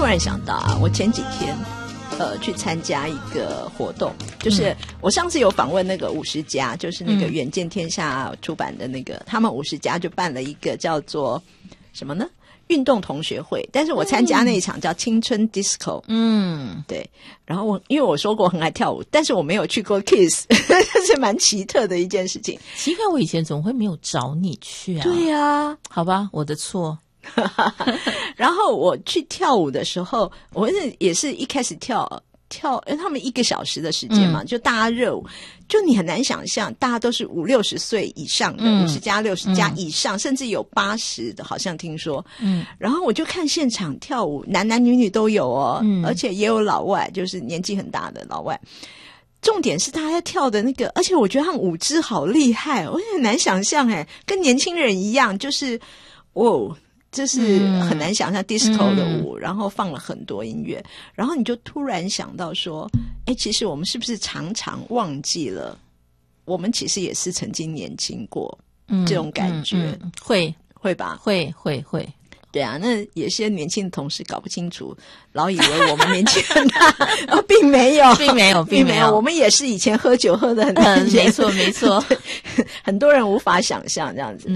然想到啊，我前几天去参加一个活动，就是我上次有访问那个50家，就是那个远见天下出版的那个，他们50家就办了一个叫做什么呢？运动同学会，但是我参加那一场叫青春 disco， 对，然后因为我说过很爱跳舞，但是我没有去过 Kiss， 这是蛮奇特的一件事情。 奇怪，我以前怎么会没有找你去啊？ 对啊， 好吧，我的错。 然后我去跳舞的时候，我也是一开始跳，因为他们1个小时的时间嘛，就大家热舞，就你很难想象，大家都是50-60岁以上的，50加60加以上，甚至有80的，好像听说。然后我就看现场跳舞，男男女女都有哦，而且也有老外，就是年纪很大的老外。重点是大家跳的那个，而且我觉得他们舞姿好厉害，我也很难想象跟年轻人一样，就是就是很难想象 disco 的舞，然后放了很多音乐，然后你就突然想到说，其实我们是不是常常忘记了，我们其实也是曾经年轻过，这种感觉，会吧？会。对啊，那有些年轻的同事搞不清楚，老以为我们年纪很大，并没有，我们也是以前喝酒喝得很难没错， 很多人无法想象这样子，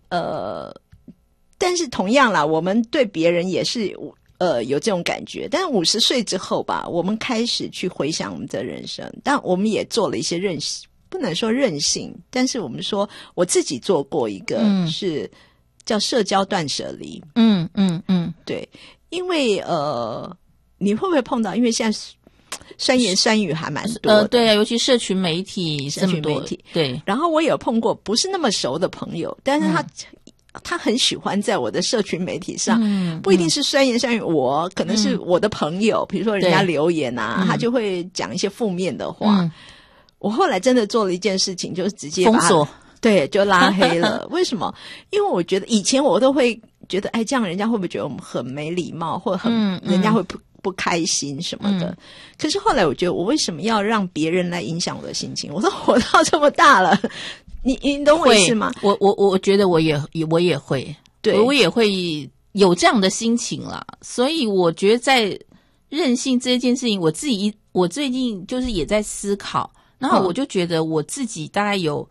但是同样啦，我们对别人也是有这种感觉。但是50岁之后吧，我们开始去回想我们的人生，但我们也做了一些不能说任性，但是我们说我自己做过一个是叫社交断舍离。对，因为你会不会碰到？因为现在酸言酸语还蛮多的， 对啊，尤其社群媒体这么多，对。 然后我有碰过不是那么熟的朋友，但是他很喜欢在我的社群媒体上，不一定是酸言酸语，可能是我的朋友，比如说人家留言啊，他就会讲一些负面的话。我后来真的做了一件事情，就是直接封锁， 对，就拉黑了。为什么？因为我觉得以前我都会觉得，这样人家会不会觉得我们很没礼貌，或者人家会不开心什么的。可是后来我觉得，我为什么要让别人来影响我的心情？我都活到这么大了。你懂我意思吗？ 我觉得我也会，对，我也会有这样的心情啦。所以我觉得在任性这件事情，我最近就是也在思考，然后我就觉得我自己大概有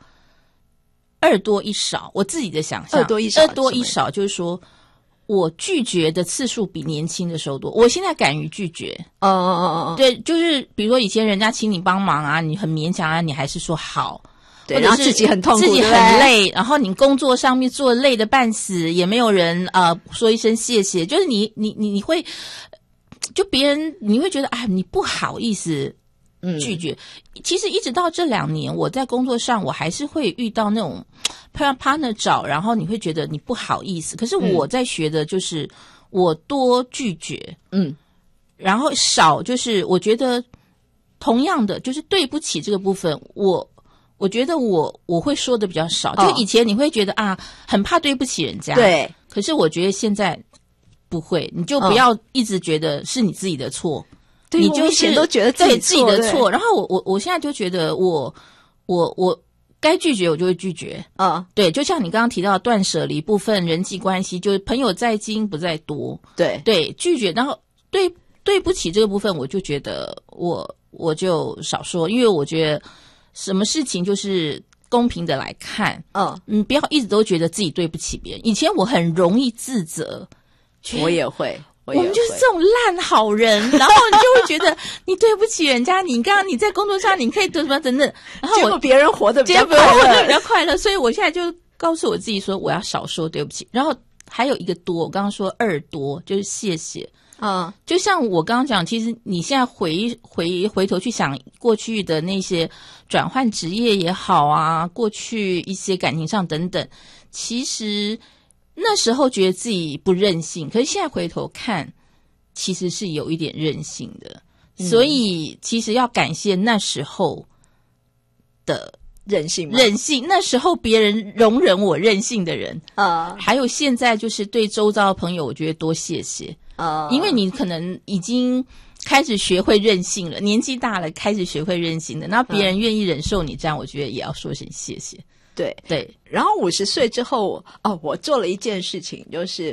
2多1少，我自己的想象2多1少，就是说我拒绝的次数比年轻的时候多。我现在敢于拒绝，对，就是比如说以前人家请你帮忙啊，你很勉强啊，你还是说好。 对，然后自己很痛苦， 自己很累，然后你工作上面做累的半死，也没有人说一声谢谢，就是你会，就别人你会觉得你不好意思拒绝。其实一直到这2年，我在工作上我还是会遇到那种 partner 找，然后你会觉得你不好意思。可是我在学的就是我多拒绝，然后少就是我觉得同样的就是对不起这个部分，我觉得我会说的比较少，就以前你会觉得很怕对不起人家， 对。 可是我觉得现在不会，你就不要一直觉得是你自己的错，你就以前都觉得自己的错。然后我现在就觉得我该拒绝我就会拒绝对，就像你刚刚提到断舍离部分人际关系，就是朋友在精不在多，对，拒绝。然后对不起这个部分，我就觉得我就少说，因为我觉得什么事情就是公平的来看，不要一直都觉得自己对不起别人。以前我很容易自责， 我也会， 我们就是这种烂好人，然后你就会觉得你对不起人家，你刚刚你在工作上你可以得什么等等，然后结果别人活得比较快乐，所以我现在就告诉我自己说，我要少说对不起。然后还有一个多，我刚刚说2多，就是谢谢。就像我刚刚讲，其实你现在回头去想过去的那些转换职业也好啊，过去一些感情上等等，其实那时候觉得自己不任性，可是现在回头看，其实是有一点任性的。所以其实要感谢那时候的任性， 那时候别人容忍我任性的人还有现在就是对周遭的朋友，我觉得多谢谢因为你可能已经开始学会任性了，年纪大了开始学会任性的，那别人愿意忍受你这样，我觉得也要说声谢谢。 对，然后50岁之后我做了一件事情，就是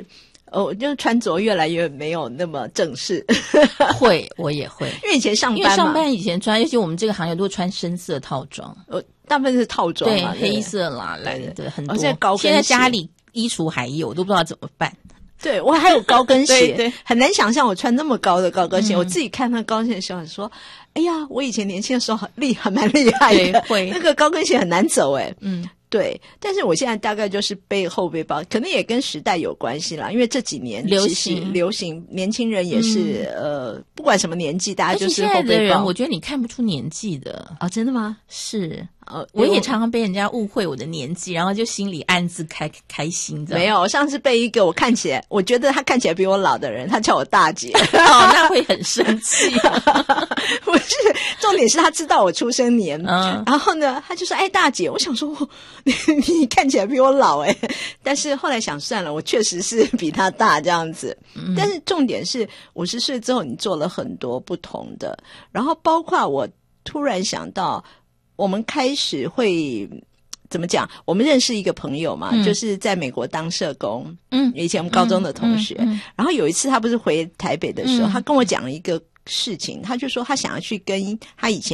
我就穿着越来越没有那么正式。 会，我也会， 因为以前上班嘛， 因为上班以前穿，尤其我们这个行业都穿深色套装， 大部分是套装嘛， 对，黑色啦、蓝的很多。 现在高跟鞋， 现在家里衣橱还有，我都不知道怎么办。 对，我还有高跟鞋， 对， 很难想象我穿那么高的高跟鞋。我自己看那高跟鞋的时候，说：“哎呀，我以前年轻的时候还蛮厉害的， 会那个高跟鞋很难走。”对，但是我现在大概就是背后背包，可能也跟时代有关系啦。因为这几年流行，年轻人也是不管什么年纪，大家就是后背包。 现在的人，我觉得你看不出年纪的啊，真的吗？ 是。我也常常被人家误会我的年纪，然后就心里暗自开心的。 没有，上次被一个我觉得他看起来比我老的人，他叫我大姐， 那会很生气。 不是，重点是他知道我出生年，然后呢，他就说：“哎，大姐。”我想说，你看起来比我老哎，但是后来想算了，我确实是比他大这样子。但是重点是50岁之后，你做了很多不同的，然后包括我突然想到。我们开始会怎么讲？我们认识一个朋友嘛，就是在美国当社工，以前我们高中的同学。然后有一次他不是回台北的时候，他跟我讲了一个事情，他就说他想要去跟他以前